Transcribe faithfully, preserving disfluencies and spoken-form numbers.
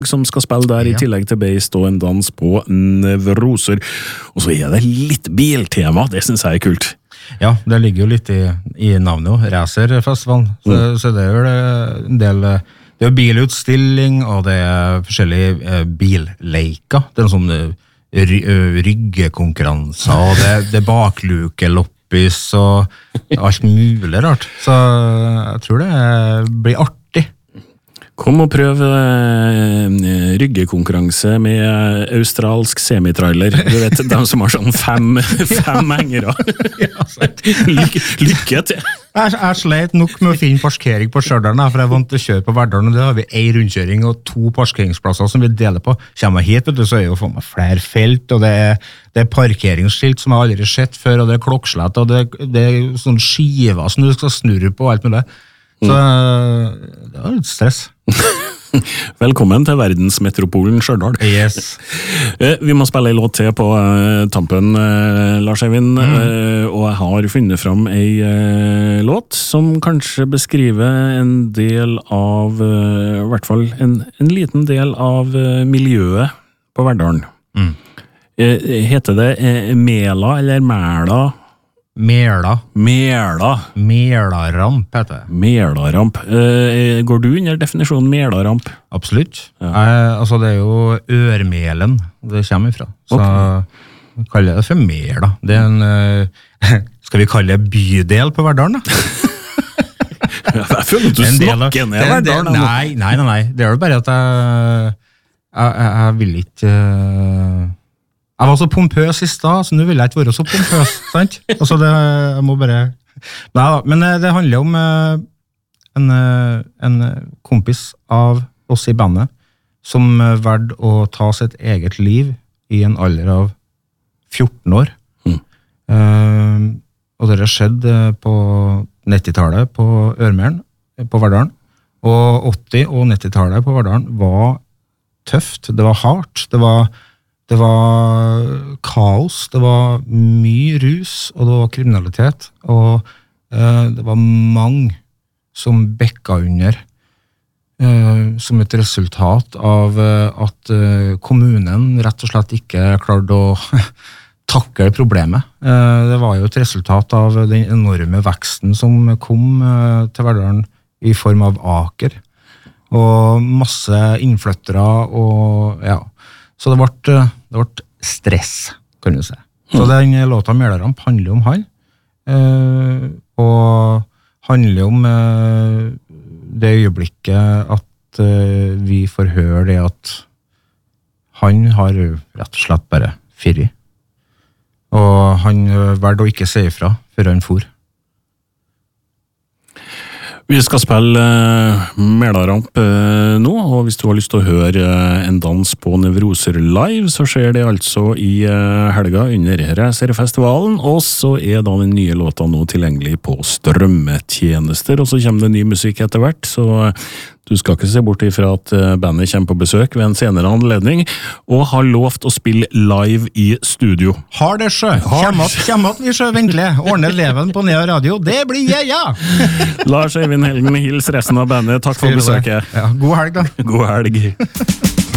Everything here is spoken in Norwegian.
som skal spille der ja. I tillegg til Beist og en dans på Nevroser. Og så er det litt biltema, det synes jeg er kult. Ja, det ligger jo litt i, i navnet, Racerfestivalen. Så, mm. så det er jo en del, det er jo bilutstilling, og det er forskjellige eh, billeiker. Det er noen sånne ry, ryggekonkurranser, og det, det er baklukeloppis, og alt mulig rart. Så jeg tror det blir artig. Kom og prøv uh, ryggekonkurranse med australsk semitrailer. Du vet, de som har sånn fem, fem hengere. Lykke, lykke til. Jeg, jeg sleit nok med å finne parkering på Stjørdal, for jeg vant til å kjøre på Verdalen, og det har vi en rundkjøring og to parkeringsplasser som vi deler på. Kommer jeg hit, vet du, så er det jo for meg flere felt, og det er, det er parkeringsskilt som jeg aldri har sett før, og det er klokkslett, og det, det er sånn skiver som du skal snurre på, og alt med det. Så det var litt stress. Velkommen til verdensmetropolen Stjørdal. Yes. Vi må spille en låt til på uh, tampen, uh, Lars Eivind, mm. uh, og jeg har funnet fram en uh, låt som kanskje beskriver en del av, uh, i hvert fall en, en liten del av uh, miljøet på Verdalen. Mm. Uh, heter det uh, Mela eller Mæla? Mela. Mela. Melaramp heter det. Melaramp. Uh, går du under definisjonen melaramp? Absolutt. Ja. Jeg, altså det er jo ørmelen det kommer ifra. Så okay. kaller jeg det for Mela. Det er en, uh, skal vi kalle det bydel på Verdalen da? Jeg føler at du snakker ned Verdalen. Nei, nei, nei, nei. Det er jo bare at jeg, jeg, jeg, jeg vil ikke... Uh, Jeg var så pompøs I stad, så nå vil jeg ikke være så pompøs, sant? Altså det, jeg må bare... Nei da, men det handler om en, en kompis av oss I bandet, som valgte å ta sitt eget liv I en alder av fjorten år. Mm. Uh, og det skjedde på nittitallet på Ørmeren, på Verdalen. Og åtti- og nittitallet på Verdalen var tøft, det var hardt, det var... Det var kaos, det var mye rus, og det var kriminalitet, og eh, det var mange som bekka under eh, som et resultat av eh, at eh, kommunen rett og slett ikke klarte å takle problemet. Eh, det var jo et resultat av den enorme veksten som kom eh, til Verdalen I form av Aker, og masse innflyttere, og ja... Så det ble, det ble stress, kan du si. Så den låta Melaramp handler om han, eh, og handler om eh, det øyeblikket at eh, vi får høre det at han har rett og slett bare fyrig. Og han valgte å ikke si ifra før han for. Vi skal spille uh, Melaramp uh, nå, og hvis du har lyst til å høre uh, en dans på Nevroser live, så skjer det altså I uh, helga under Racerfestivalen, og så er da den nye låta nå tilgjengelig på strømmetjenester, og så kommer det ny musikk etter hvert, så uh, du skal ikke se bort ifra at uh, bandet kommer på besøk ved en senere anledning, og har lovt å spille live I studio. Har det sjø! Kjem at vi sjø ventelig. Ordne leven på Nea Radio. Det blir jeg, ja! Lars Eivind Helgen, hils resten av bandet. Takk for besøket. Ja, god helg da. God helg.